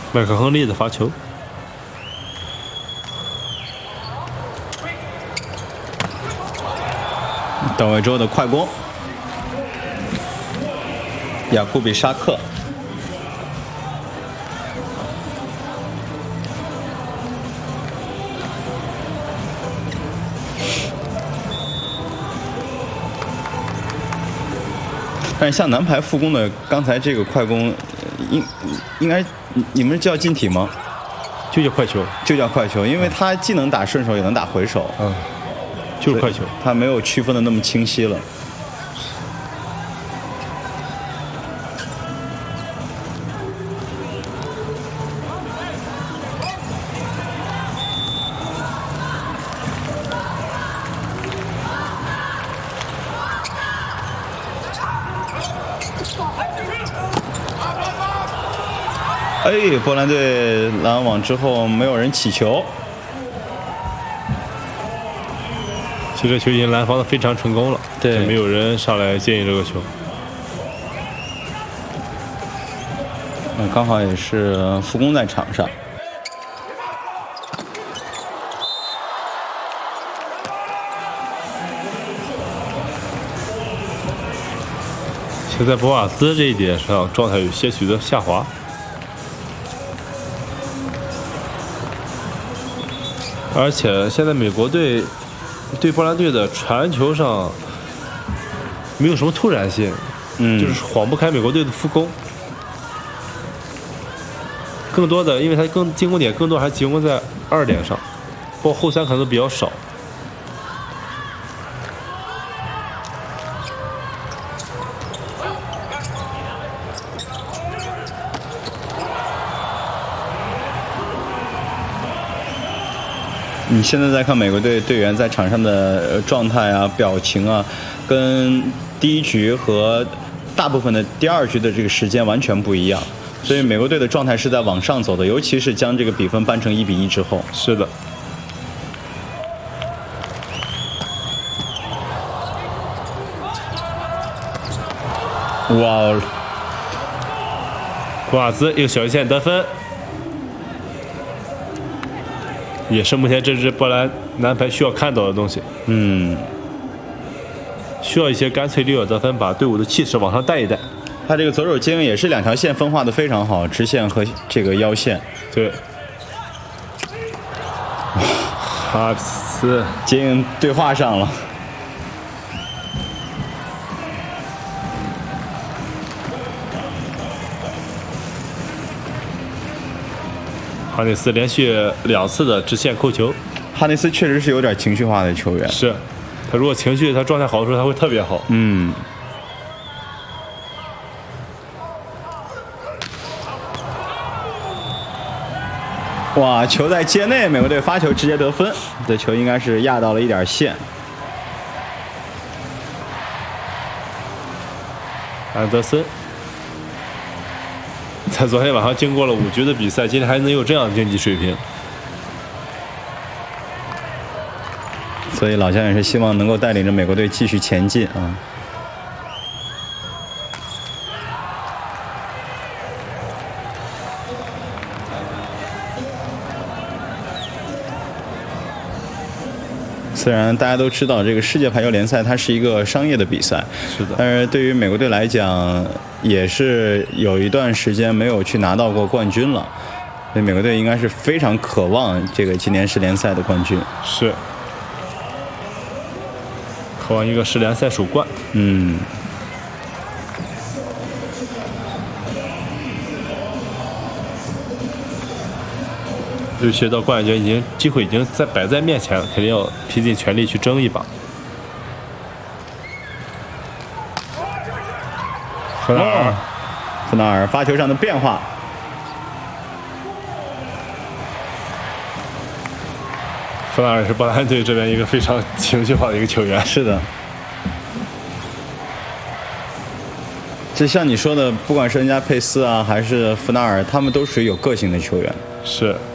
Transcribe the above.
麦克亨利的罚球。 等位之后的快攻，雅库比沙克。但是像男排副攻的刚才这个快攻，应该你们叫进体吗？ 就叫快球， 就叫快球，因为他既能打顺手也能打回手。 就是快球， 他没有区分的那么清晰了。哎，波兰队拦网之后没有人起球。 其实球已经拦防的非常成功了， 对， 没有人上来接应这个球。 刚好也是副攻在场上。 现在博瓦兹这一点上状态有些许的下滑。而且现在美国队对波兰队的传球上没有什么突然性，就是晃不开美国队的副攻，更多的因为他进攻点更多还是集中在2点上，包括后3可能都比较少。 你现在在看美国队队员在场上的状态啊、表情啊，跟第一局和大部分的第2局的这个时间完全不一样，所以美国队的状态是在往上走的，尤其是将这个比分扳成1-1之后。 是的。 哇！ 博瓦兹一个小线得分。也是目前这支波兰男排需要看到的东西。需要一些干脆利落得分，把队伍的气势往上带一带。 他这个左手接应也是2条线分化的非常好，直线和这个腰线。 对。哈斯接应对话上了。 哈内斯连续2次的直线扣球。 哈内斯确实是有点情绪化的球员。 是，他如果情绪他状态好的时候，他会特别好。 哇，球在界内，美国队发球直接得分，这球应该是压到了一点线。 安德森在昨天晚上经过了5局的比赛，今天还能有这样的竞技水平， 所以老将也是希望能够带领着美国队继续前进啊。虽然大家都知道这个世界排球联赛它是一个商业的比赛， 是的， 但是对于美国队来讲，也是有一段时间没有去拿到过冠军了，所以美国队应该是非常渴望这个今年世联赛的冠军。 是，渴望一个世联赛首冠。尤其到冠军机会已经摆在面前了，肯定要拼尽全力去争一把。 弗纳尔发球上的变化。 弗纳尔是波兰队这边一个非常情绪化的一个球员。 是的。就像你说的，不管是恩加佩斯啊，还是弗纳尔，他们都属于有个性的球员。 是。